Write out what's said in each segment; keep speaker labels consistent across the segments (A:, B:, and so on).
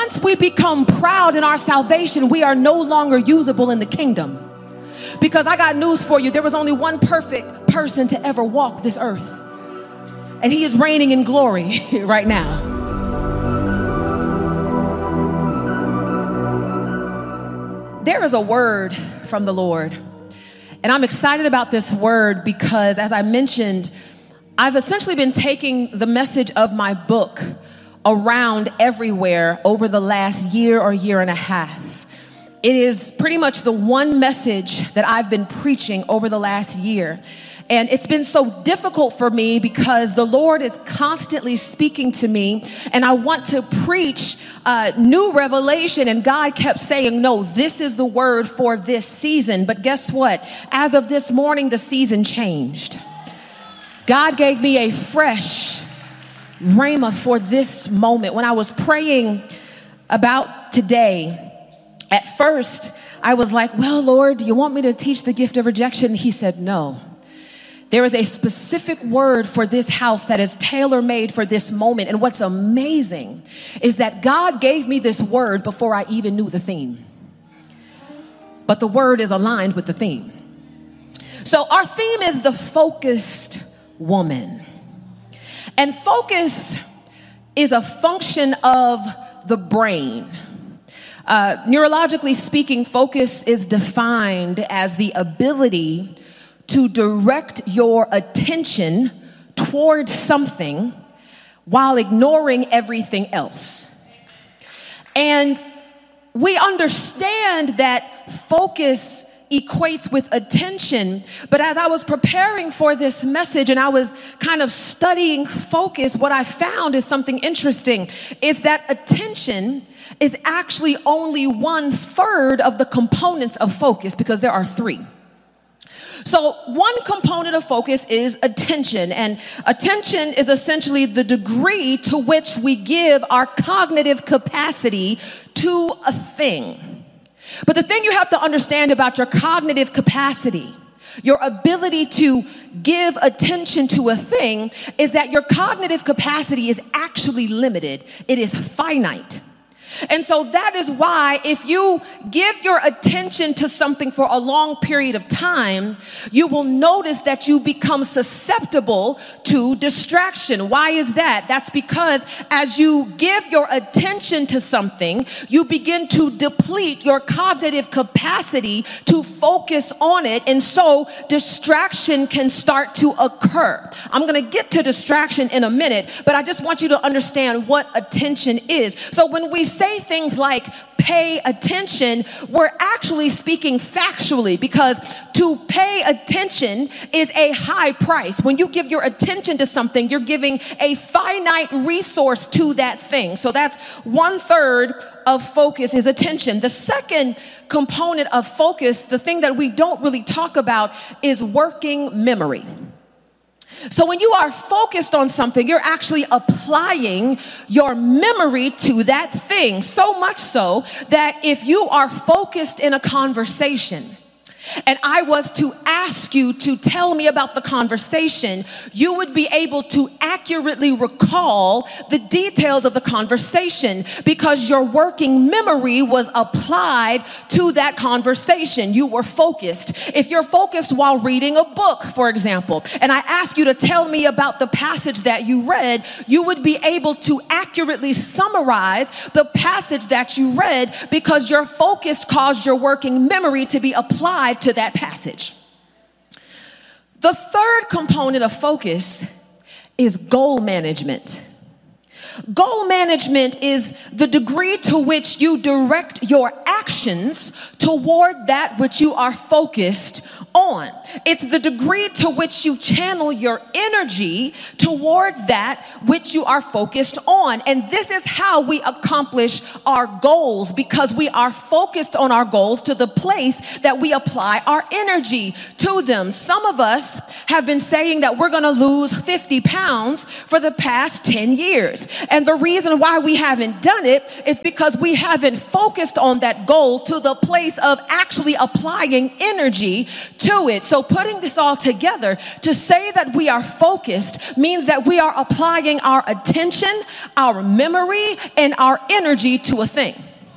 A: once we become proud in our salvation, we are no longer usable in the kingdom. Because I got news for you. There was only one perfect person to ever walk this earth. And he is reigning in glory right now. There is a word from the Lord. And I'm excited about this word because, as I mentioned, I've essentially been taking the message of my book around everywhere over the last year or year and a half. It is pretty much the one message that I've been preaching over the last year. And it's been so difficult for me because the Lord is constantly speaking to me and I want to preach new revelation. And God kept saying, no, this is the word for this season. But guess what? As of this morning, the season changed. God gave me a fresh rhema for this moment. When I was praying about today, at first I was like, well, Lord, do you want me to teach the gift of rejection? He said, no. There is a specific word for this house that is tailor-made for this moment. And what's amazing is that God gave me this word before I even knew the theme. But the word is aligned with the theme. So our theme is the focused woman. And focus is a function of the brain. Neurologically speaking, focus is defined as the ability to direct your attention toward something while ignoring everything else. And we understand that focus equates with attention, but as I was preparing for this message and I was kind of studying focus, what I found is something interesting, is that attention is actually only 1/3 of the components of focus, because there are 3. So one component of focus is attention, and attention is essentially the degree to which we give our cognitive capacity to a thing. But the thing you have to understand about your cognitive capacity, your ability to give attention to a thing, is that your cognitive capacity is actually limited. It is finite. And so that is why if you give your attention to something for a long period of time, you will notice that you become susceptible to distraction. Why is that? That's because as you give your attention to something, you begin to deplete your cognitive capacity to focus on it. And so distraction can start to occur. I'm going to get to distraction in a minute, but I just want you to understand what attention is. So when we say things like pay attention, we're actually speaking factually, because to pay attention is a high price. When you give your attention to something, you're giving a finite resource to that thing. So that's 1/3 of focus is attention. The second component of focus, the thing that we don't really talk about, is working memory. So when you are focused on something, you're actually applying your memory to that thing. So much so that if you are focused in a conversation and I was to ask you to tell me about the conversation, you would be able to accurately recall the details of the conversation because your working memory was applied to that conversation. You were focused. If you're focused while reading a book, for example, and I ask you to tell me about the passage that you read, you would be able to accurately summarize the passage that you read because your focus caused your working memory to be applied to that passage. The third component of focus is goal management. Goal management is the degree to which you direct your actions toward that which you are focused on. It's the degree to which you channel your energy toward that which you are focused on. And this is how we accomplish our goals, because we are focused on our goals to the place that we apply our energy to them. Some of us have been saying that we're going to lose 50 pounds for the past 10 years. And the reason why we haven't done it is because we haven't focused on that goal to the place of actually applying energy to it. So putting this all together, to say that we are focused means that we are applying our attention, our memory, and our energy to a thing.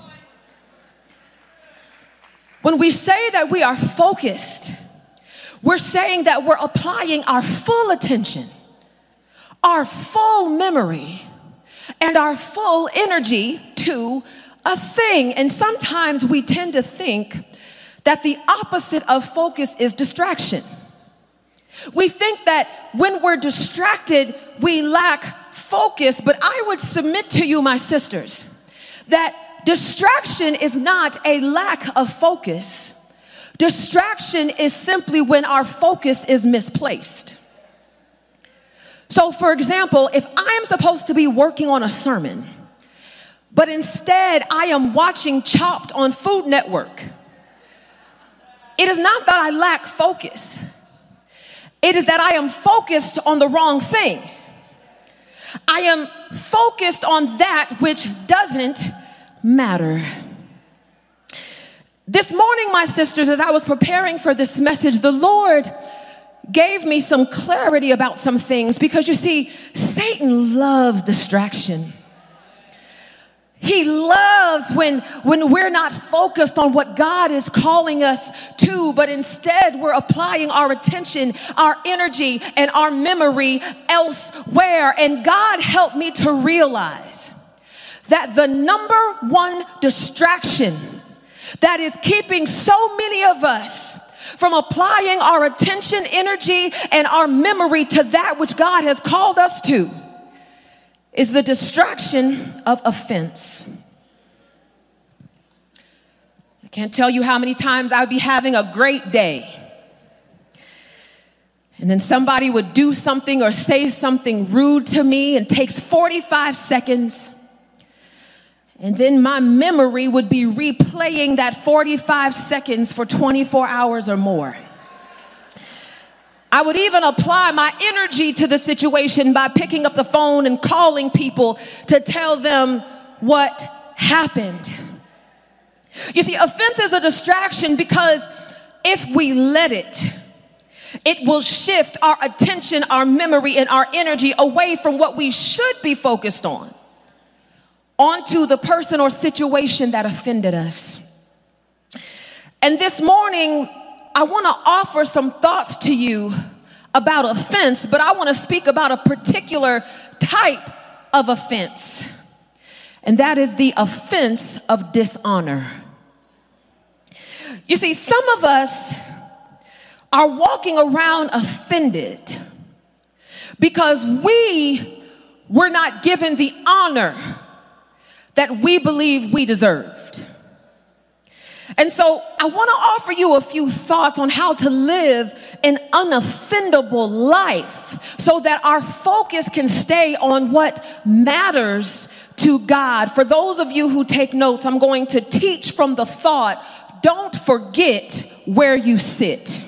A: When we say that we are focused, we're saying that we're applying our full attention, our full memory, and our full energy to a thing. And sometimes we tend to think that the opposite of focus is distraction. We think that when we're distracted, we lack focus, but I would submit to you, my sisters, that distraction is not a lack of focus. Distraction is simply when our focus is misplaced. So, for example, if I am supposed to be working on a sermon, but instead I am watching Chopped on Food Network, it is not that I lack focus. It is that I am focused on the wrong thing. I am focused on that which doesn't matter. This morning, my sisters, as I was preparing for this message, the Lord gave me some clarity about some things, because you see, Satan loves distraction. He loves when we're not focused on what God is calling us to, but instead we're applying our attention, our energy, and our memory elsewhere. And God helped me to realize that the number one distraction that is keeping so many of us from applying our attention, energy, and our memory to that which God has called us to is the distraction of offense. I can't tell you how many times I would be having a great day, and then somebody would do something or say something rude to me, and takes 45 seconds, and then my memory would be replaying that 45 seconds for 24 hours or more. I would even apply my energy to the situation by picking up the phone and calling people to tell them what happened. You see, offense is a distraction because if we let it, it will shift our attention, our memory, and our energy away from what we should be focused on, onto the person or situation that offended us. And this morning, I want to offer some thoughts to you about offense, but I want to speak about a particular type of offense, and that is the offense of dishonor. You see, some of us are walking around offended because we were not given the honor that we believe we deserved. And so I want to offer you a few thoughts on how to live an unoffendable life so that our focus can stay on what matters to God. For those of you who take notes, I'm going to teach from the thought, don't forget where you sit.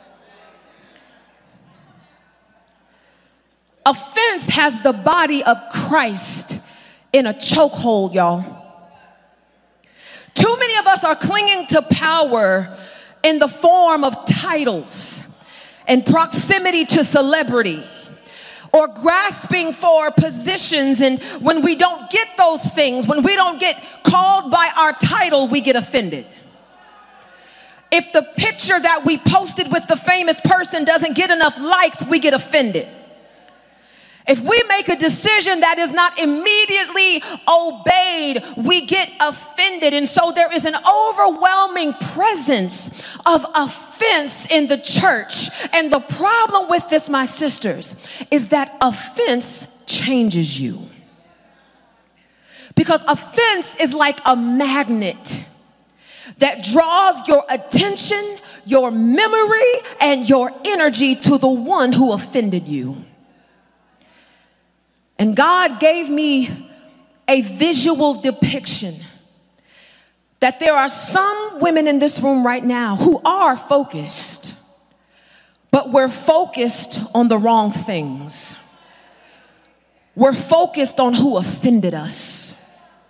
A: Offense has the body of Christ in a chokehold, y'all. Too many of us are clinging to power in the form of titles and proximity to celebrity, or grasping for positions. And when we don't get those things, when we don't get called by our title, we get offended. If the picture that we posted with the famous person doesn't get enough likes, we get offended. If we make a decision that is not immediately obeyed, we get offended. And so there is an overwhelming presence of offense in the church. And the problem with this, my sisters, is that offense changes you. Because offense is like a magnet that draws your attention, your memory, and your energy to the one who offended you. And God gave me a visual depiction that there are some women in this room right now who are focused, but we're focused on the wrong things. We're focused on who offended us.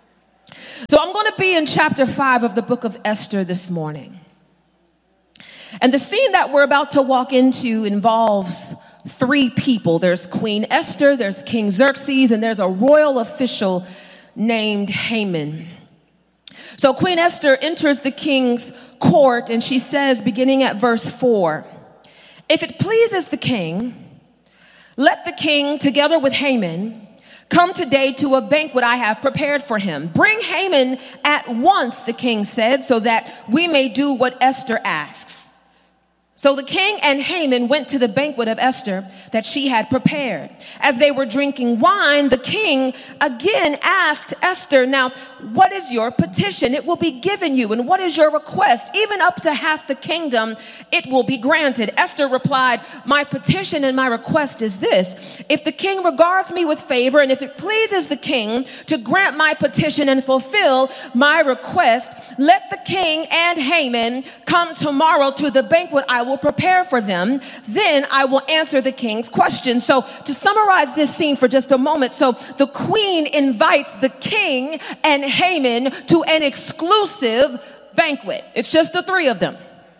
A: So I'm going to be in chapter 5 of the book of Esther this morning. And the scene that we're about to walk into involves three people. There's Queen Esther, there's King Xerxes, and there's a royal official named Haman. So Queen Esther enters the king's court, and she says, beginning at verse 4, "If it pleases the king, let the king, together with Haman, come today to a banquet I have prepared for him. Bring Haman at once," the king said, "so that we may do what Esther asks." So the king and Haman went to the banquet of Esther that she had prepared. As they were drinking wine, the king again asked Esther, "Now, what is your petition? It will be given you. And what is your request? Even up to half the kingdom, it will be granted." Esther replied, "My petition and my request is this. If the king regards me with favor, and if it pleases the king to grant my petition and fulfill my request, let the king and Haman come tomorrow to the banquet I will prepare for them. Then I will answer the king's question." So to summarize this scene for just a moment, so the queen invites the king and Haman to an exclusive banquet. It's just the three of them.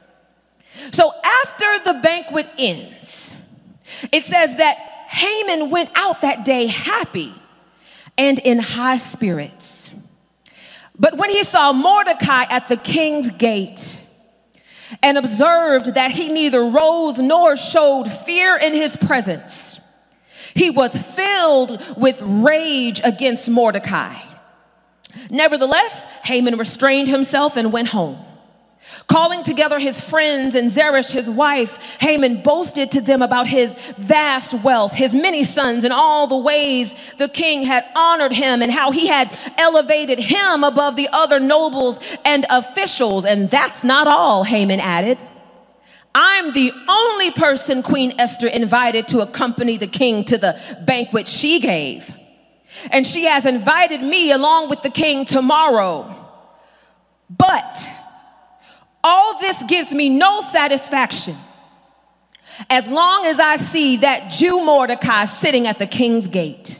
A: So after the banquet ends, it says that Haman went out that day happy and in high spirits. But when he saw Mordecai at the king's gate and observed that he neither rose nor showed fear in his presence, he was filled with rage against Mordecai. Nevertheless, Haman restrained himself and went home. Calling together his friends and Zeresh, his wife, Haman boasted to them about his vast wealth, his many sons, and all the ways the king had honored him and how he had elevated him above the other nobles and officials. "And that's not all," Haman added. "I'm the only person Queen Esther invited to accompany the king to the banquet she gave. And she has invited me along with the king tomorrow. But all this gives me no satisfaction as long as I see that Jew Mordecai sitting at the king's gate."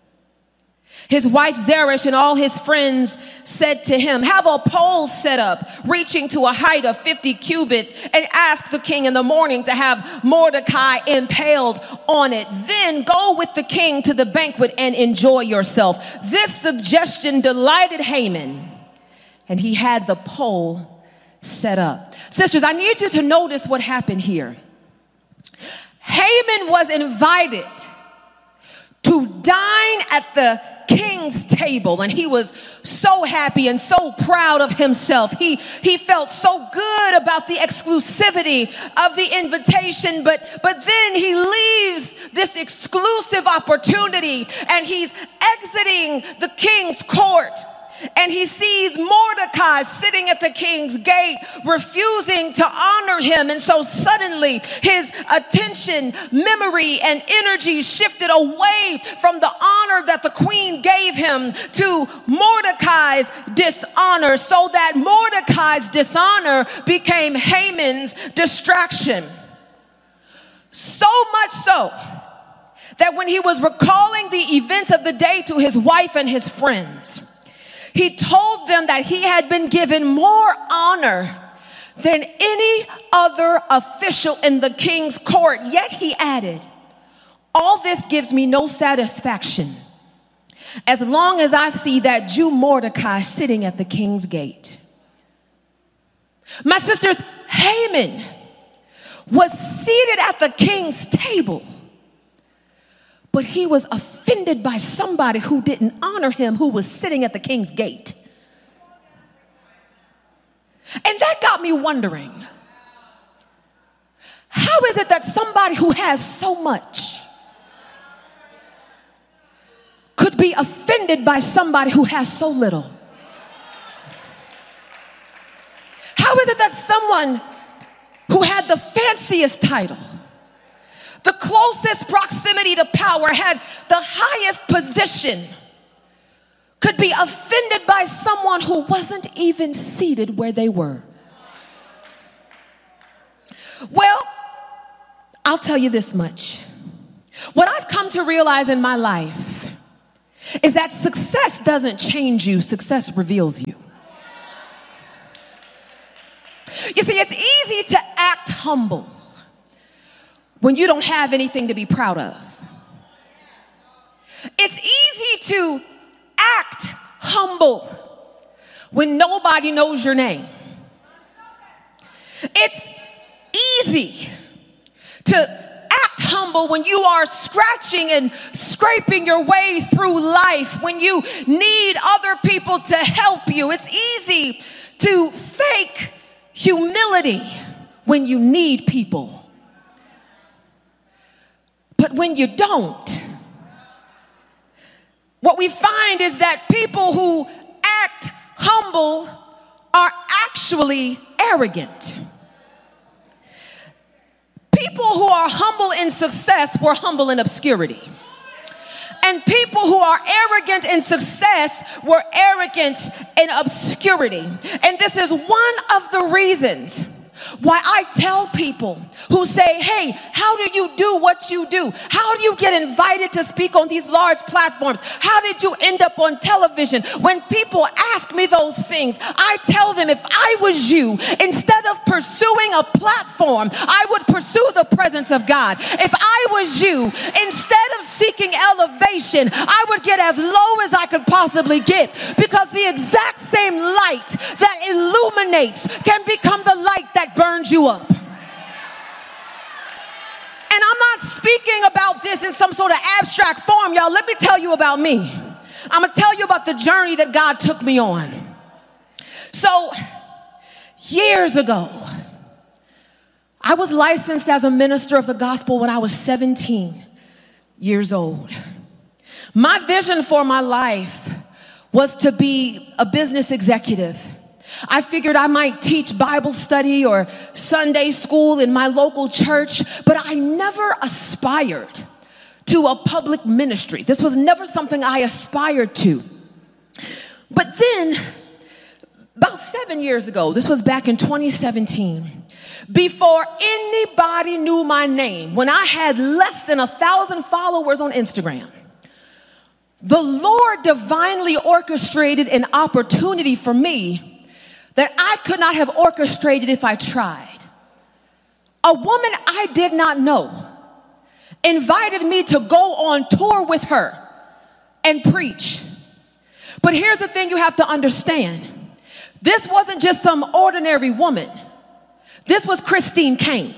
A: His wife Zeresh and all his friends said to him, "Have a pole set up reaching to a height of 50 cubits and ask the king in the morning to have Mordecai impaled on it. Then go with the king to the banquet and enjoy yourself." This suggestion delighted Haman, and he had the pole set up. Sisters, I need you to notice what happened here. Haman was invited to dine at the king's table, and he was so happy and so proud of himself. He felt so good about the exclusivity of the invitation, but then he leaves this exclusive opportunity and he's exiting the king's court. And he sees Mordecai sitting at the king's gate, refusing to honor him. And so suddenly his attention, memory, and energy shifted away from the honor that the queen gave him to Mordecai's dishonor, so that Mordecai's dishonor became Haman's distraction. So much so that when he was recalling the events of the day to his wife and his friends, he told them that he had been given more honor than any other official in the king's court. Yet he added, "All this gives me no satisfaction as long as I see that Jew Mordecai sitting at the king's gate." My sisters, Haman was seated at the king's table, but he was offended by somebody who didn't honor him, who was sitting at the king's gate. And that got me wondering, how is it that somebody who has so much could be offended by somebody who has so little? How is it that someone who had the fanciest title, the closest proximity to power, had the highest position, could be offended by someone who wasn't even seated where they were? Well, I'll tell you this much. What I've come to realize in my life is that success doesn't change you, success reveals you. You see, it's easy to act humble when you don't have anything to be proud of. It's easy to act humble when nobody knows your name. It's easy to act humble when you are scratching and scraping your way through life, when you need other people to help you. It's easy to fake humility when you need people. But when you don't, what we find is that people who act humble are actually arrogant. People who are humble in success were humble in obscurity. And people who are arrogant in success were arrogant in obscurity. And this is one of the reasons why I tell people who say, hey, how do you do what you do? How do you get invited to speak on these large platforms? How did you end up on television? When people ask me those things, I tell them, if I was you, instead of pursuing a platform, I would pursue the presence of God. If I was you, instead of seeking elevation, I would get as low as I could possibly get, because the exact same light that illuminates can become the light that burns you up. And I'm not speaking about this in some sort of abstract form, y'all. Let me tell you about me. I'm going to tell you about the journey that God took me on. So, years ago, I was licensed as a minister of the gospel when I was 17 years old. My vision for my life was to be a business executive. I figured I might teach Bible study or Sunday school in my local church, but I never aspired to a public ministry. This was never something I aspired to. But then, about 7 years ago, this was back in 2017, before anybody knew my name, when I had less than 1,000 followers on Instagram, the Lord divinely orchestrated an opportunity for me that I could not have orchestrated if I tried. A woman I did not know invited me to go on tour with her and preach. But here's the thing you have to understand. This wasn't just some ordinary woman. This was Christine Caine.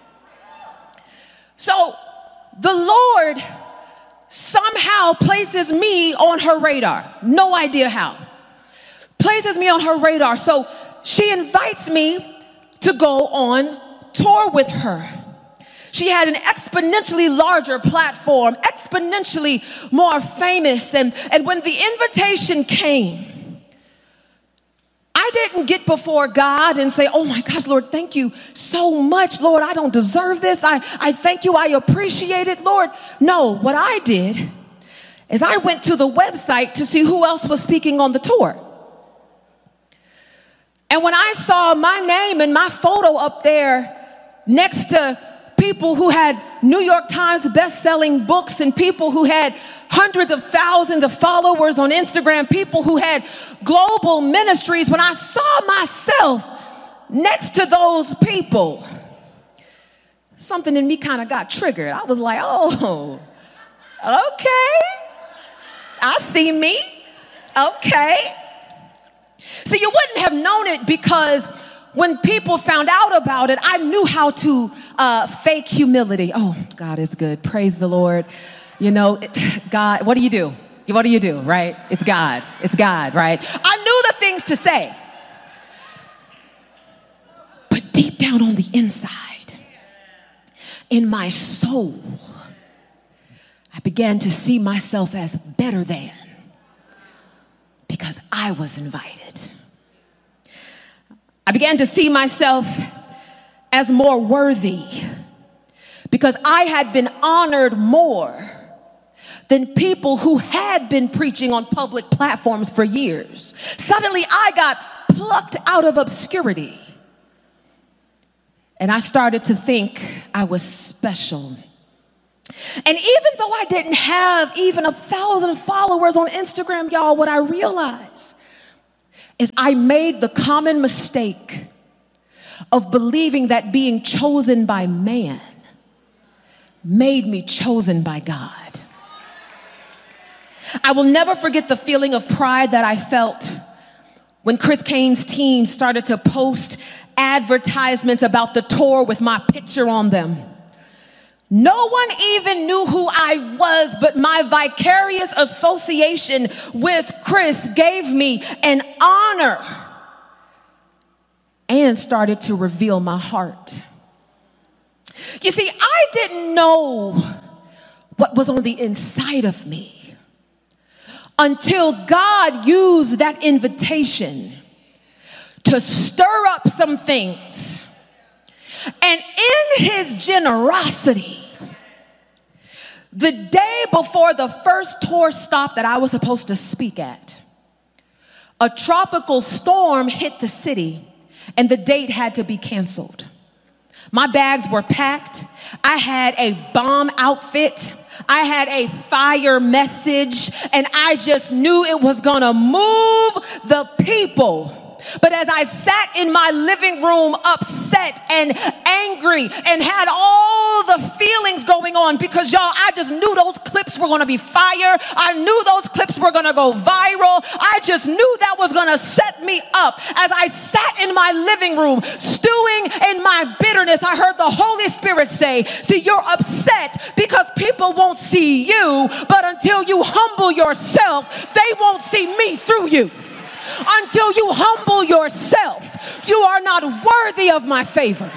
A: So the Lord somehow places me on her radar. No idea how. Places me on her radar. So she invites me to go on tour with her. She had an exponentially larger platform, exponentially more famous. And when the invitation came, I didn't get before God and say, oh my gosh, Lord, thank you so much. Lord, I don't deserve this. I thank you. I appreciate it, Lord. No, what I did is I went to the website to see who else was speaking on the tour. And when I saw my name and my photo up there next to people who had New York Times best-selling books and people who had hundreds of thousands of followers on Instagram, people who had global ministries, when I saw myself next to those people, something in me kind of got triggered. I was like, oh, okay. I see me. Okay. See, you wouldn't have known it, because when people found out about it, I knew how to fake humility. Oh, God is good. Praise the Lord. You know, God, what do you do? What do you do, right? It's God. It's God, right? I knew the things to say. But deep down on the inside, in my soul, I began to see myself as better than, because I was invited. I began to see myself as more worthy, because I had been honored more than people who had been preaching on public platforms for years. Suddenly I got plucked out of obscurity, and I started to think I was special. And even though I didn't have even 1,000 followers on Instagram, y'all, what I realized is I made the common mistake of believing that being chosen by man made me chosen by God. I will never forget the feeling of pride that I felt when Chris Kane's team started to post advertisements about the tour with my picture on them. No one even knew who I was, but my vicarious association with Chris gave me an honor and started to reveal my heart. You see, I didn't know what was on the inside of me until God used that invitation to stir up some things. And in his generosity, the day before the first tour stop that I was supposed to speak at, a tropical storm hit the city and the date had to be canceled. My bags were packed. I had a bomb outfit. I had a fire message, and I just knew it was gonna move the people. But as I sat in my living room upset and angry and had all the feelings going on, because y'all, I just knew those clips were gonna be fire. I knew those clips were gonna go viral. I just knew that was gonna set me up. As I sat in my living room stewing in my bitterness, I heard the Holy Spirit say, see, you're upset because people won't see you, but until you humble yourself, they won't see me through you. Until you humble yourself, you are not worthy of my favor.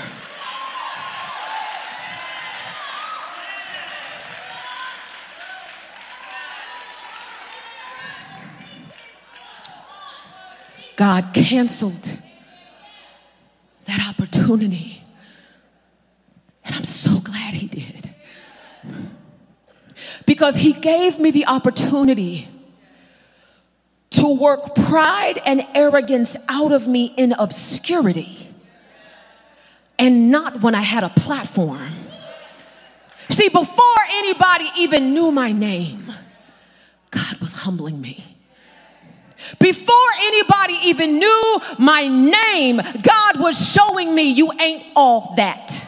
A: God canceled that opportunity, and I'm so glad he did, because he gave me the opportunity to work pride and arrogance out of me in obscurity, and not when I had a platform. See, before anybody even knew my name, God was humbling me. Before anybody even knew my name, God was showing me you ain't all that.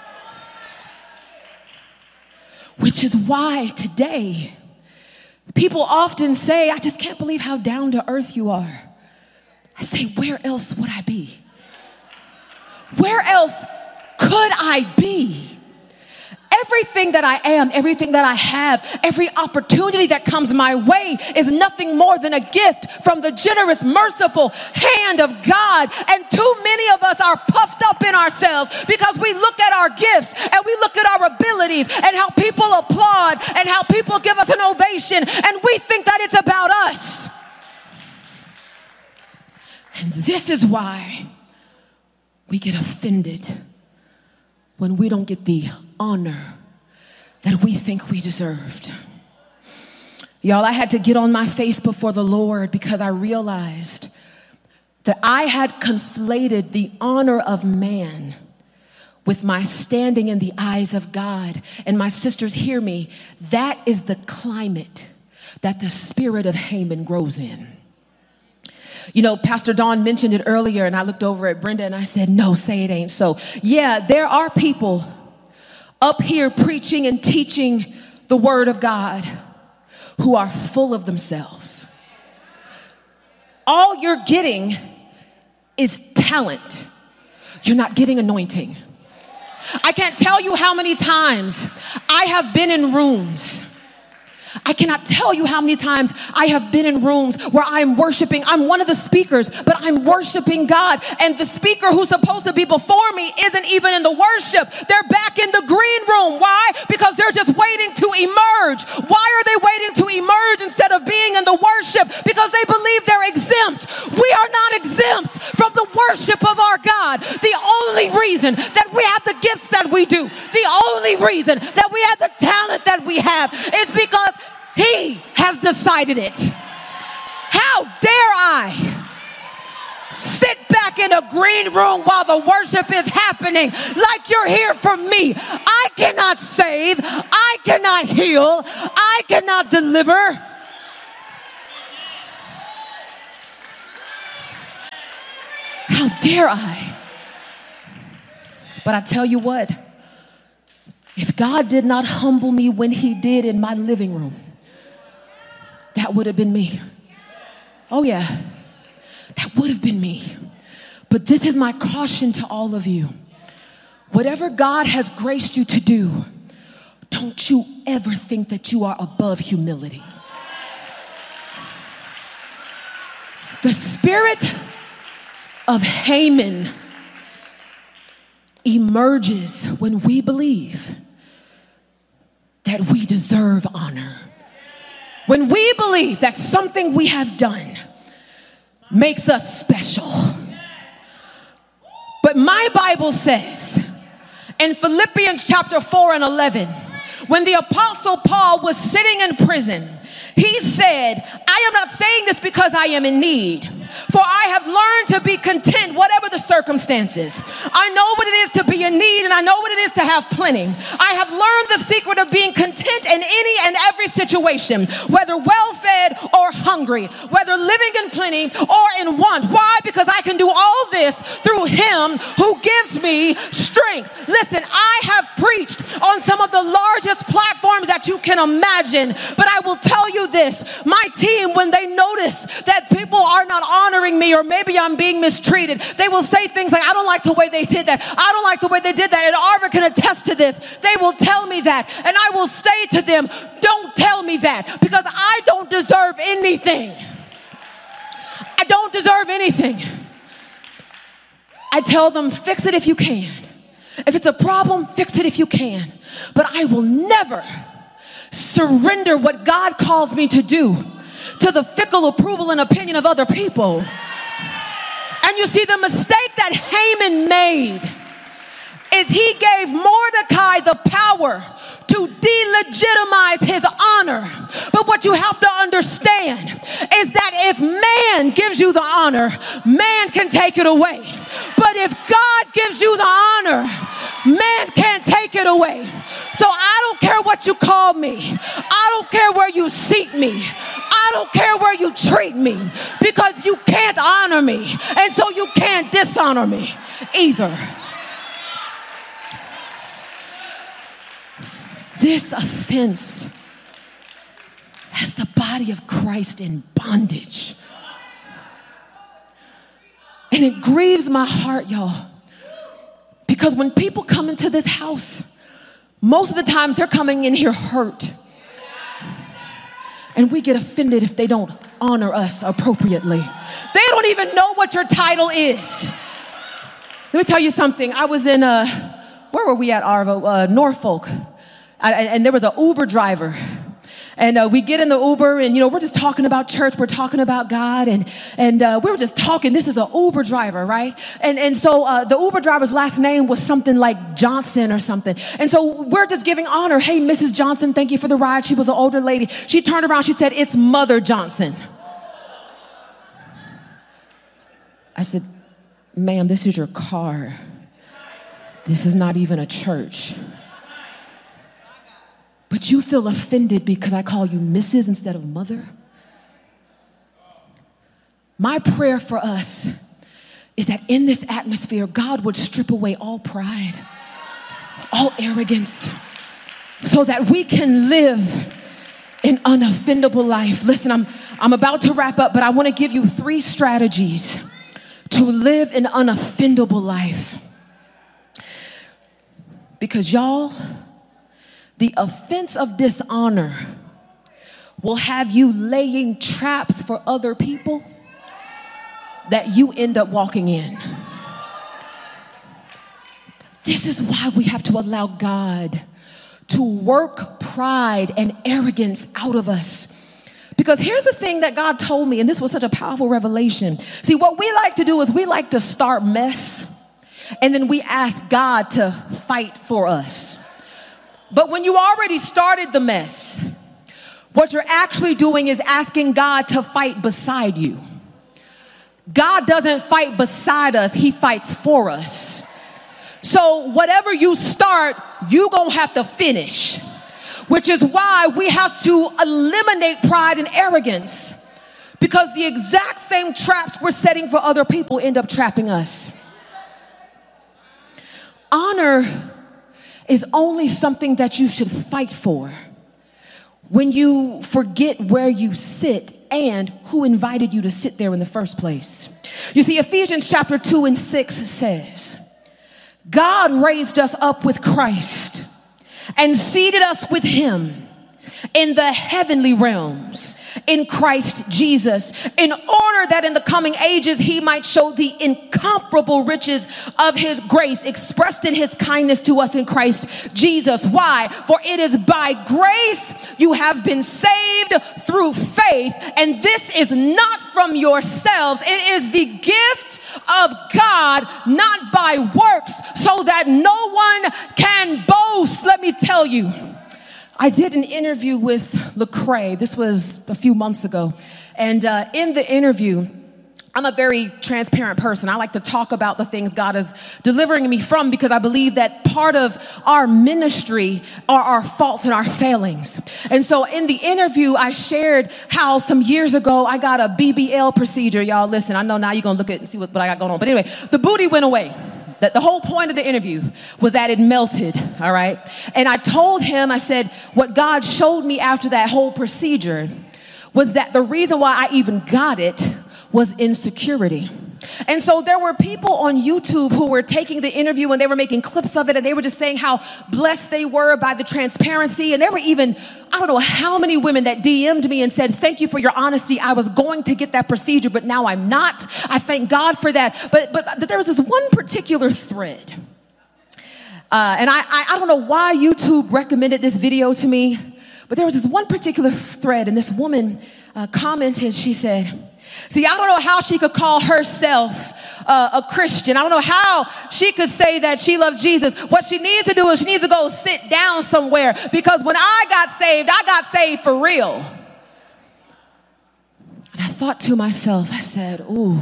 A: Which is why today, people often say, I just can't believe how down to earth you are. I say, where else would I be? Where else could I be? Everything that I am, everything that I have, every opportunity that comes my way is nothing more than a gift from the generous, merciful hand of God. And too many of us are puffed up in ourselves because we look at our gifts and we look at our abilities and how people applaud and how people give us an ovation, and we think that it's about us. And this is why we get offended when we don't get the honor that we think we deserved. Y'all, I had to get on my face before the Lord because I realized that I had conflated the honor of man with my standing in the eyes of God. And my sisters, hear me, that is the climate that the spirit of Haman grows in. You know, Pastor Dawn mentioned it earlier, and I looked over at Brenda and I said, no, say it ain't so. Yeah, there are people up here preaching and teaching the word of God who are full of themselves. All you're getting is talent. You're not getting anointing. I can't tell you how many times I have been in rooms. I cannot tell you how many times I have been in rooms where I'm worshiping. I'm one of the speakers, but I'm worshiping God. And the speaker who's supposed to be before me isn't even in the worship. They're back in the green room. Why? Because they're just waiting to emerge. Why are they waiting to emerge instead of being in the worship? Because they believe they're exempt. We are not exempt from the worship of our God. The only reason that we have the gifts that we do, the only reason that we have the talent that we have is because He has decided it. How dare I sit back in a green room while the worship is happening like you're here for me? I cannot save. I cannot heal. I cannot deliver. How dare I? But I tell you what, if God did not humble me when he did in my living room, that would have been me. Oh yeah, that would have been me. But this is my caution to all of you. Whatever God has graced you to do, don't you ever think that you are above humility. The spirit of Haman emerges when we believe that we deserve honor. When we believe that something we have done makes us special. But my Bible says in Philippians chapter 4 and 11, when the apostle Paul was sitting in prison, he said, I am not saying this because I am in need, for I have learned to be content whatever the circumstances. I know what it is to be in need, and I know what it is to have plenty. I have learned the secret of being content in any and every situation, whether well-fed or hungry, whether living in plenty or in want. Why? Because I can do all this through him who gives me strength. Listen, I have preached on some of the largest platforms that you can imagine, but I will tell you this, my team, when they notice that people are not honoring me, or maybe I'm being mistreated, they will say things like, I don't like the way they did that. I don't like the way they did that. And Arva can attest to this. They will tell me that. And I will say to them, don't tell me that, because I don't deserve anything. I don't deserve anything. I tell them, fix it if you can. If it's a problem, fix it if you can. But I will never surrender what God calls me to do to the fickle approval and opinion of other people. And you see, the mistake that Haman made is he gave Mordecai the power to delegitimize his honor. But what you have to understand is that if man gives you the honor, man can take it away. But if God gives you the honor, man can't take it away. So I don't care what you call me. I don't care where you seat me. I don't care where you treat me, because you can't honor me, and so you can't dishonor me either. This offense has the body of Christ in bondage. And it grieves my heart, y'all, because when people come into this house, most of the times they're coming in here hurt. And we get offended if they don't honor us appropriately. They don't even know what your title is. Let me tell you something. I was in, where were we at, Arvo? Norfolk. And there was an Uber driver. And we get in the Uber, and, we're just talking about church. We're talking about God. And we were just talking. This is an Uber driver, right? And so the Uber driver's last name was something like Johnson or something. And so we're just giving honor. Hey, Mrs. Johnson, thank you for the ride. She was an older lady. She turned around. She said, it's Mother Johnson. I said, ma'am, this is your car. This is not even a church. But you feel offended because I call you Mrs. instead of Mother? My prayer for us is that in this atmosphere, God would strip away all pride, all arrogance, so that we can live an unoffendable life. Listen, I'm about to wrap up, but I want to give you 3 strategies to live an unoffendable life. Because y'all, the offense of dishonor will have you laying traps for other people that you end up walking in. This is why we have to allow God to work pride and arrogance out of us. Because here's the thing that God told me, and this was such a powerful revelation. See, what we like to do is we like to start mess, and then we ask God to fight for us. But when you already started the mess, what you're actually doing is asking God to fight beside you. God doesn't fight beside us, he fights for us. So whatever you start, you're gonna have to finish, which is why we have to eliminate pride and arrogance, because the exact same traps we're setting for other people end up trapping us. Honor is only something that you should fight for when you forget where you sit and who invited you to sit there in the first place. You see, Ephesians chapter 2:6 says, God raised us up with Christ and seated us with him in the heavenly realms in Christ Jesus, in order that in the coming ages he might show the incomparable riches of his grace expressed in his kindness to us in Christ Jesus. Why? For it is by grace you have been saved through faith, and this is not from yourselves. It is the gift of God, not by works, so that no one can boast. Let me tell you, I did an interview with Lecrae. This was a few months ago. And in the interview, I'm a very transparent person. I like to talk about the things God is delivering me from, because I believe that part of our ministry are our faults and our failings. And so in the interview, I shared how some years ago I got a BBL procedure. Y'all listen, I know now you're going to look at it and see what I got going on. But anyway, the booty went away. That the whole point of the interview was that it melted, all right? And I told him, I said, what God showed me after that whole procedure was that the reason why I even got it was insecurity. And so there were people on YouTube who were taking the interview and they were making clips of it, and they were just saying how blessed they were by the transparency. And there were even, I don't know how many women that DM'd me and said, thank you for your honesty. I was going to get that procedure, but now I'm not. I thank God for that. But there was this one particular thread. And I don't know why YouTube recommended this video to me, but there was this one particular thread, and this woman commented, she said, see, I don't know how she could call herself a Christian. I don't know how she could say that she loves Jesus. What she needs to do is she needs to go sit down somewhere, because when I got saved for real. And I thought to myself, I said, ooh.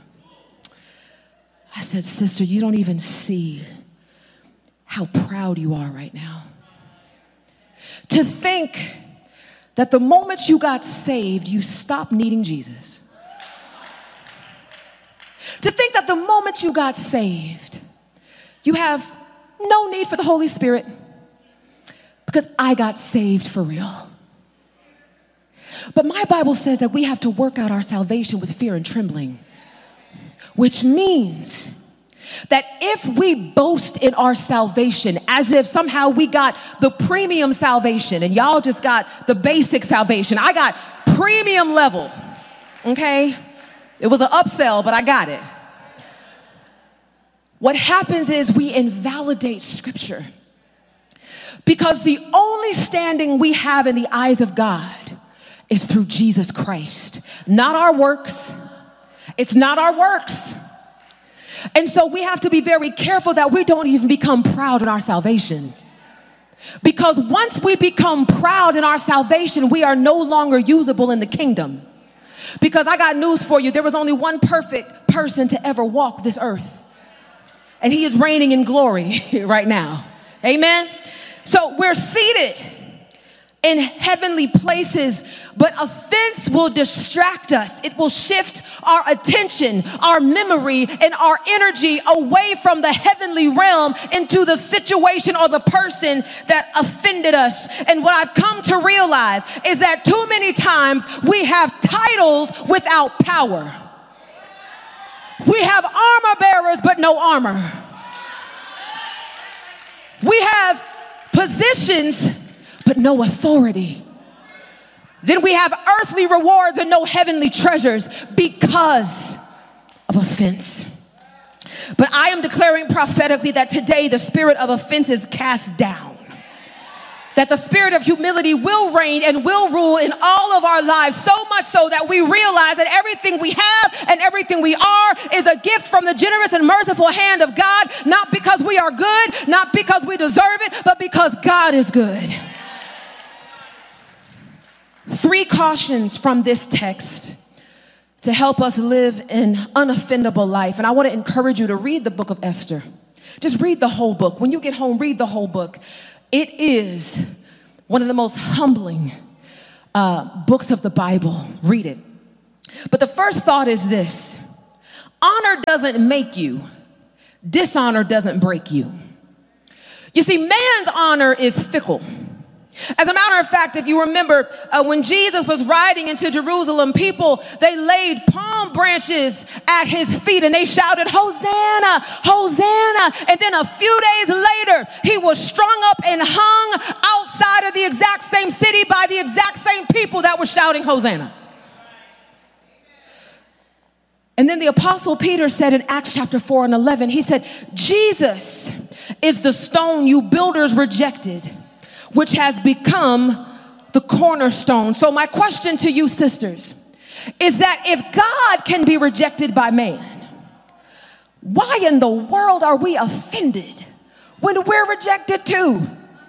A: I said, sister, you don't even see how proud you are right now. To think that the moment you got saved, you stopped needing Jesus. To think that the moment you got saved, you have no need for the Holy Spirit, because I got saved for real. But my Bible says that we have to work out our salvation with fear and trembling, which means that if we boast in our salvation as if somehow we got the premium salvation and y'all just got the basic salvation, I got premium level, okay? It was an upsell, but I got it. What happens is we invalidate Scripture, because the only standing we have in the eyes of God is through Jesus Christ, not our works. It's not our works. And so we have to be very careful that we don't even become proud in our salvation. Because once we become proud in our salvation, we are no longer usable in the kingdom. Because I got news for you. There was only one perfect person to ever walk this earth, and he is reigning in glory right now. Amen. So we're seated in heavenly places, but offense will distract us. It will shift our attention, our memory, and our energy away from the heavenly realm into the situation or the person that offended us. And what I've come to realize is that too many times we have titles without power. We have armor bearers, but no armor. We have positions, but no authority. Then we have earthly rewards and no heavenly treasures because of offense. But I am declaring prophetically that today the spirit of offense is cast down. That the spirit of humility will reign and will rule in all of our lives, so much so that we realize that everything we have and everything we are is a gift from the generous and merciful hand of God, not because we are good, not because we deserve it, but because God is good. 3 cautions from this text to help us live an unoffendable life. And I want to encourage you to read the book of Esther. Just read the whole book. When you get home, read the whole book. It is one of the most humbling books of the Bible. Read it. But the first thought is this: honor doesn't make you. Dishonor doesn't break you. You see, man's honor is fickle. As a matter of fact, if you remember, when Jesus was riding into Jerusalem, people, they laid palm branches at his feet and they shouted, Hosanna, Hosanna. And then a few days later, he was strung up and hung outside of the exact same city by the exact same people that were shouting, Hosanna. And then the Apostle Peter said in Acts chapter 4:11, he said, Jesus is the stone you builders rejected, which has become the cornerstone. So my question to you, sisters, is that if God can be rejected by man, why in the world are we offended when we're rejected too?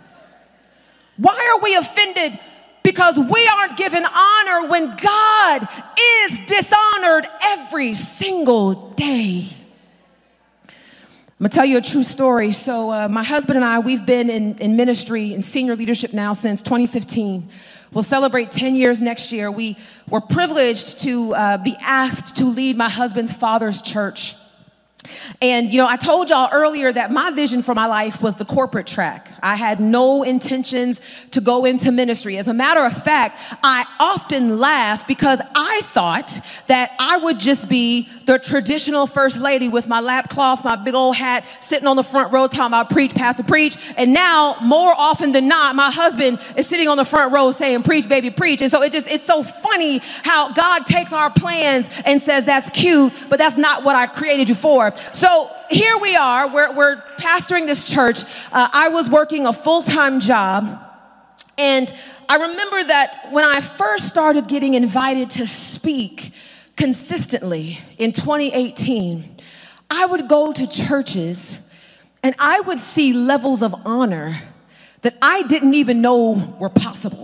A: Why are we offended because we aren't given honor when God is dishonored every single day? I'm gonna tell you a true story. So my husband and I, we've been in ministry and senior leadership now since 2015. We'll celebrate 10 years next year. We were privileged to be asked to lead my husband's father's church. And, I told y'all earlier that my vision for my life was the corporate track. I had no intentions to go into ministry. As a matter of fact, I often laugh because I thought that I would just be the traditional first lady with my lap cloth, my big old hat, sitting on the front row talking about preach, pastor, preach. And now, more often than not, my husband is sitting on the front row saying, preach, baby, preach. And so it's so funny how God takes our plans and says, that's cute, but that's not what I created you for. So here we are, we're pastoring this church. I was working a full-time job, and I remember that when I first started getting invited to speak consistently in 2018, I would go to churches and I would see levels of honor that I didn't even know were possible.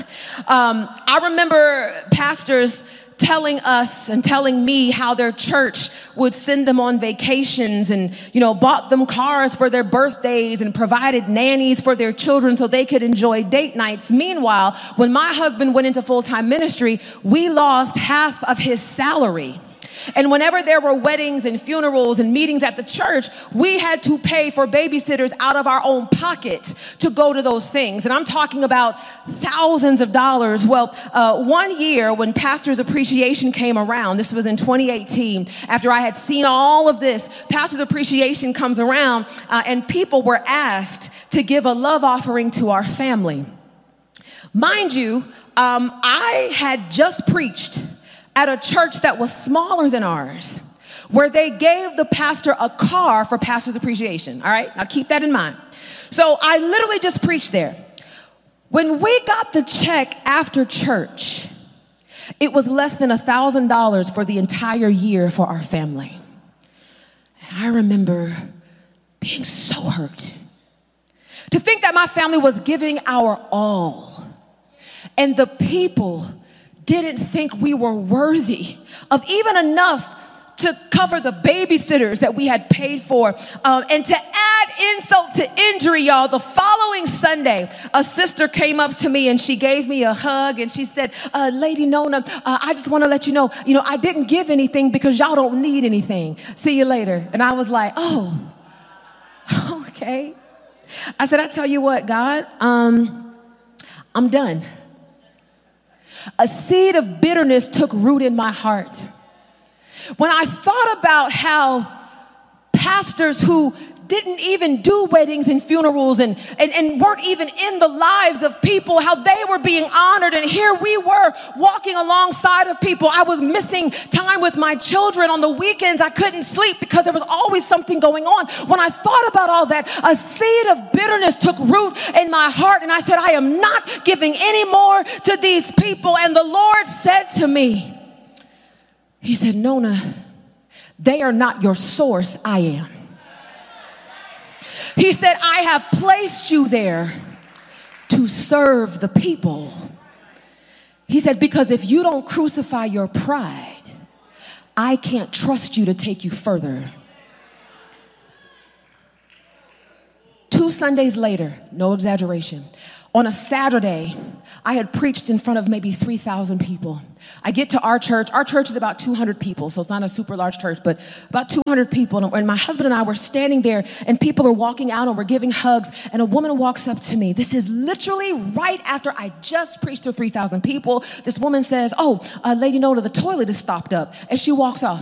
A: I remember pastors telling us and telling me how their church would send them on vacations and, bought them cars for their birthdays and provided nannies for their children so they could enjoy date nights. Meanwhile, when my husband went into full-time ministry, we lost half of his salary. And whenever there were weddings and funerals and meetings at the church, we had to pay for babysitters out of our own pocket to go to those things. And I'm talking about thousands of dollars. Well, one year when Pastor's Appreciation came around, this was in 2018, after I had seen all of this, Pastor's Appreciation comes around and people were asked to give a love offering to our family. Mind you, I had just preached at a church that was smaller than ours, where they gave the pastor a car for Pastor's Appreciation. All right, now keep that in mind. So I literally just preached there. When we got the check after church, it was less than $1,000 for the entire year for our family. And I remember being so hurt to think that my family was giving our all, and the people didn't think we were worthy of even enough to cover the babysitters that we had paid for. And to add insult to injury, y'all, the following Sunday, a sister came up to me and she gave me a hug and she said, Lady Nona, I just want to let you know, I didn't give anything because y'all don't need anything. See you later. And I was like, oh, okay. I said, I tell you what, God, I'm done. A seed of bitterness took root in my heart. When I thought about how pastors who didn't even do weddings and funerals and weren't even in the lives of people, how they were being honored, and here we were walking alongside of people. I was missing time with my children. On the weekends, I couldn't sleep because there was always something going on. When I thought about all that, a seed of bitterness took root in my heart, and I said, I am not giving any more to these people. And the Lord said to me, he said, Nona, they are not your source, I am. He said, I have placed you there to serve the people. He said, because if you don't crucify your pride, I can't trust you to take you further. 2 Sundays later, no exaggeration, On a Saturday, I had preached in front of maybe 3,000 people. I get to our church. Our church is about 200 people, so it's not a super large church, but about 200 people. And my husband and I were standing there, and people are walking out, and we're giving hugs, and a woman walks up to me. This is literally right after I just preached to 3,000 people. This woman says, Lady Nona, the toilet is stopped up, and she walks off.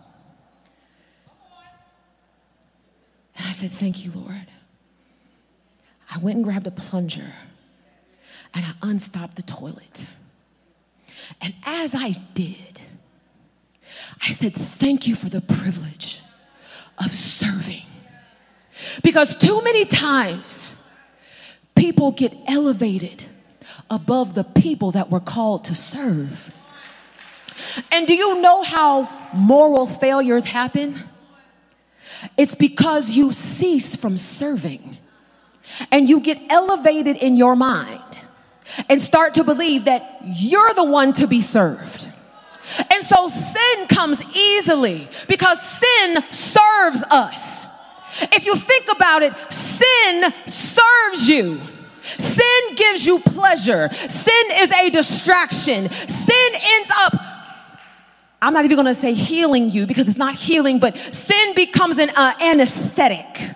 A: And I said, thank you, Lord. I went and grabbed a plunger, and I unstopped the toilet. And as I did, I said, thank you for the privilege of serving. Because too many times, people get elevated above the people that were called to serve. And do you know how moral failures happen? It's because you cease from serving and you get elevated in your mind and start to believe that you're the one to be served. And so sin comes easily because sin serves us. If you think about it, sin serves you. Sin gives you pleasure. Sin is a distraction. Sin ends up, I'm not even going to say healing you because it's not healing, but sin becomes an anesthetic.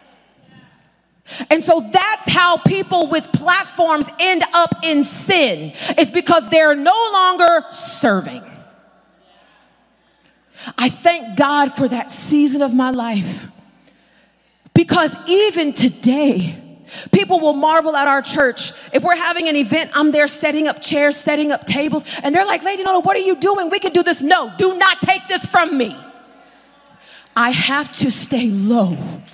A: And so that's how people with platforms end up in sin. It's because they're no longer serving. I thank God for that season of my life. Because even today, people will marvel at our church. If we're having an event, I'm there setting up chairs, setting up tables, and they're like, Lady Nona, what are you doing? We can do this. No, do not take this from me. I have to stay low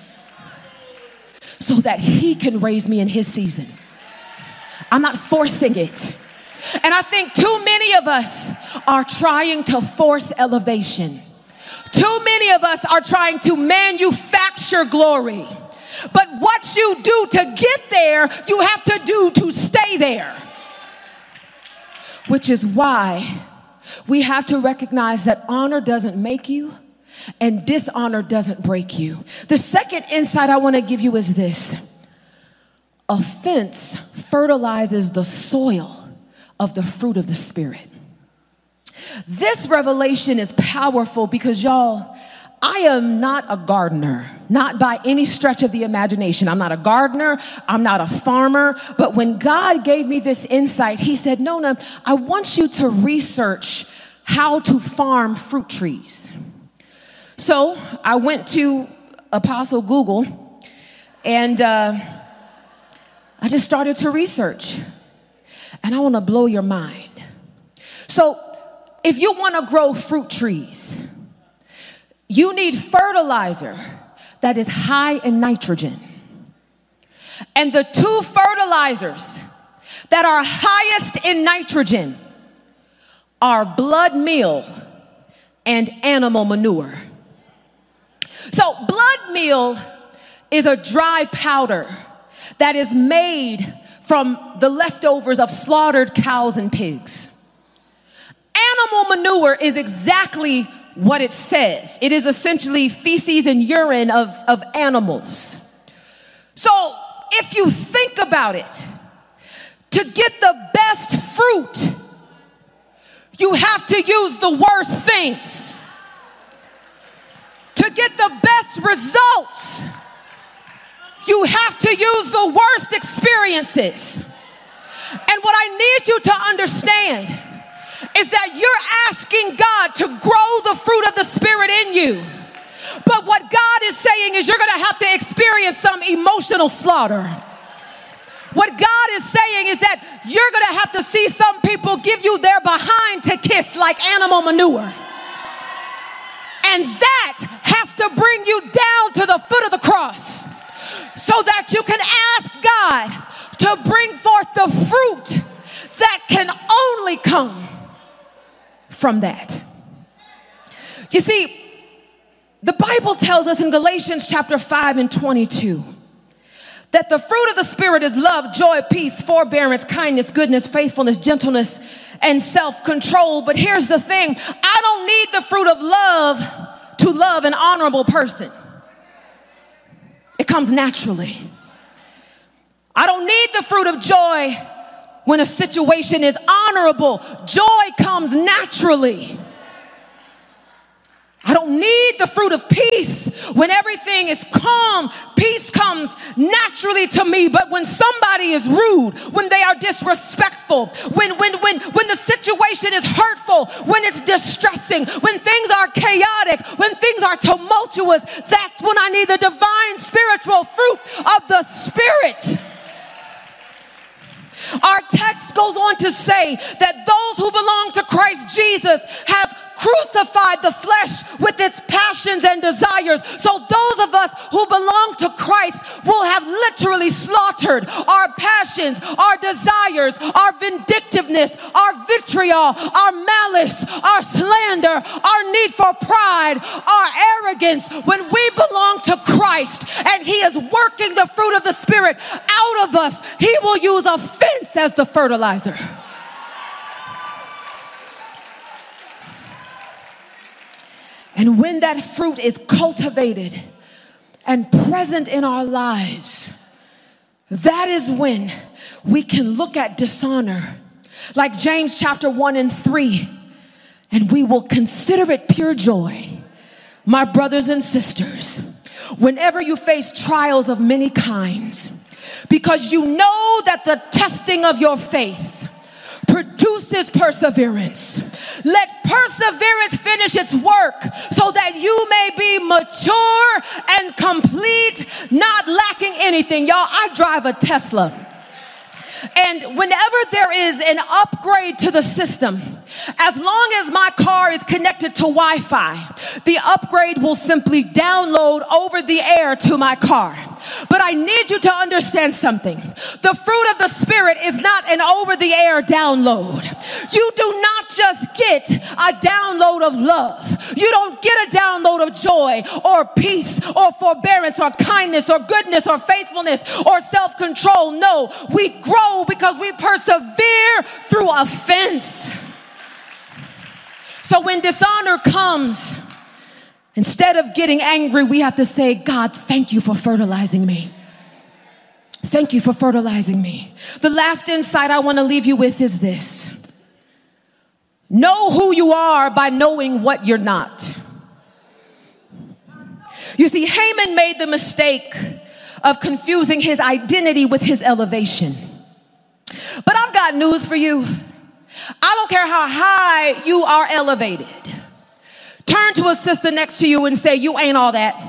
A: so that he can raise me in his season. I'm not forcing it. And I think too many of us are trying to force elevation. Too many of us are trying to manufacture glory. But what you do to get there, you have to do to stay there. Which is why we have to recognize that honor doesn't make you and dishonor doesn't break you. The second insight I want to give you is this. Offense fertilizes the soil of the fruit of the Spirit. This revelation is powerful because, y'all, I am not a gardener, not by any stretch of the imagination. I'm not a gardener. I'm not a farmer. But when God gave me this insight, he said, Nona, I want you to research how to farm fruit trees. So I went to Apostle Google and I just started to research. And I want to blow your mind. So if you want to grow fruit trees, you need fertilizer that is high in nitrogen. And the two fertilizers that are highest in nitrogen are blood meal and animal manure. So blood meal is a dry powder that is made from the leftovers of slaughtered cows and pigs. Animal manure is exactly what it says. It is essentially feces and urine of animals. So if you think about it, to get the best fruit, you have to use the worst things. To get the best results, you have to use the worst experiences. And what I need you to understand is that you're asking God to grow the fruit of the Spirit in you. But what God is saying is you're going to have to experience some emotional slaughter. What God is saying is that you're going to have to see some people give you their behind to kiss like animal manure. And that has to bring you down to the foot of the cross so that you can ask God to bring forth the fruit that can only come from that. You see, the Bible tells us in Galatians chapter 5 and 22 that the fruit of the Spirit is love, joy, peace, forbearance, kindness, goodness, faithfulness, gentleness, and self-control. But here's the thing. I don't need the fruit of love to love an honorable person. It comes naturally. I don't need the fruit of joy when a situation is honorable. Joy comes naturally. I don't need the fruit of peace when everything is calm. Peace comes naturally to me. But when somebody is rude, when they are disrespectful, when the situation is hurtful, when it's distressing, when things are chaotic, when things are tumultuous, that's when I need the divine spiritual fruit of the Spirit. Our text goes on to say that those who belong to Christ Jesus have crucified the flesh with its passions and desires. So those of us who belong to Christ will have literally slaughtered our passions, our desires, our vindictiveness, our vitriol, our malice, our slander, our need for pride, our arrogance. When we belong to Christ and He is working the fruit of the Spirit out of us, He will use offense as the fertilizer. And when that fruit is cultivated and present in our lives, that is when we can look at dishonor like James chapter 1 and 3, and we will consider it pure joy, my brothers and sisters, whenever you face trials of many kinds, because you know that the testing of your faith produces perseverance. Let perseverance finish its work so that you may be mature and complete, not lacking anything. Y'all, I drive a Tesla. And whenever there is an upgrade to the system, as long as my car is connected to Wi-Fi, the upgrade will simply download over the air to my car. But I need you to understand something. The fruit of the Spirit is not an over-the-air download. You do not just get a download of love. You don't get a download of joy or peace or forbearance or kindness or goodness or faithfulness or self-control. No, we grow because we persevere through offense. So when dishonor comes, instead of getting angry, we have to say, God, thank you for fertilizing me. Thank you for fertilizing me. The last insight I want to leave you with is this. Know who you are by knowing what you're not. You see, Haman made the mistake of confusing his identity with his elevation. But I've got news for you. I don't care how high you are elevated. Turn to a sister next to you and say, you ain't all that.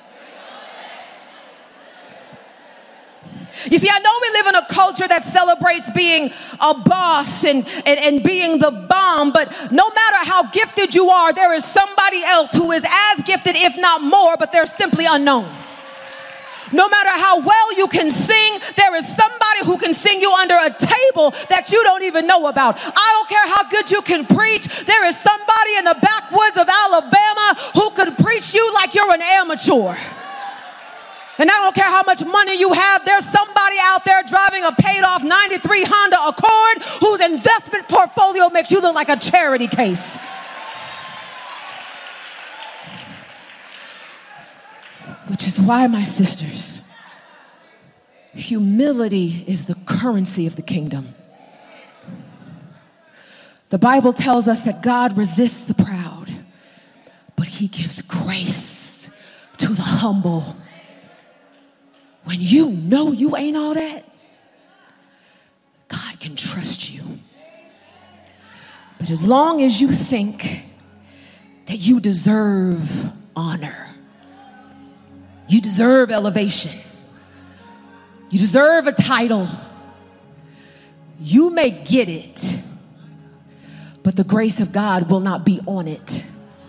A: You see, I know we live in a culture that celebrates being a boss and being the bomb, but no matter how gifted you are, there is somebody else who is as gifted, if not more, but they're simply unknown. No matter how well you can sing, there is somebody who can sing you under a table that you don't even know about. I don't care how good you can preach. There is somebody in the backwoods of Alabama who could preach you like you're an amateur. And I don't care how much money you have, there's somebody out there driving a paid-off 93 Honda Accord whose investment portfolio makes you look like a charity case. Which is why, my sisters, humility is the currency of the kingdom. The Bible tells us that God resists the proud, but He gives grace to the humble. When you know you ain't all that, God can trust you. But as long as you think that you deserve honor, you deserve elevation, you deserve a title, you may get it, but the grace of God will not be on it.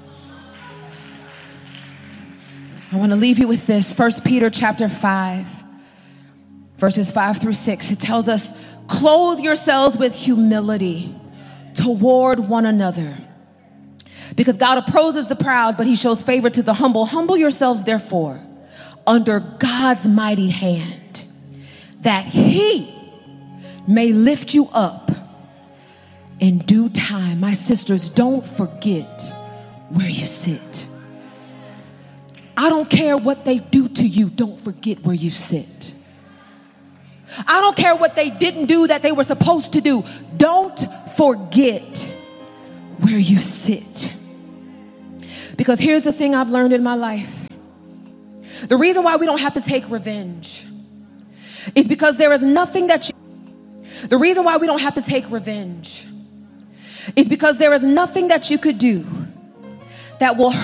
A: I want to leave you with this. 1 Peter chapter 5, verses 5 through 6. It tells us, clothe yourselves with humility toward one another. Because God opposes the proud, but He shows favor to the humble. Humble yourselves, therefore, under God's mighty hand, that He may lift you up in due time. My sisters, don't forget where you sit. I don't care what they do to you. Don't forget where you sit. I don't care what they didn't do that they were supposed to do. Don't forget where you sit. Because here's the thing I've learned in my life. The reason why we don't have to take revenge is because there is nothing that you... The reason why we don't have to take revenge is because there is nothing that you could do that will